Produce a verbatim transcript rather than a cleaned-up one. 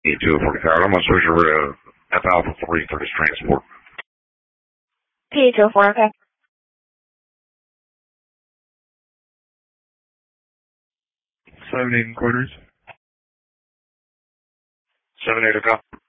eight two four Tower. I'm going to switch over to F Alpha three for this transport. P two four, okay. Seven eight in quarters. Seven eight, okay.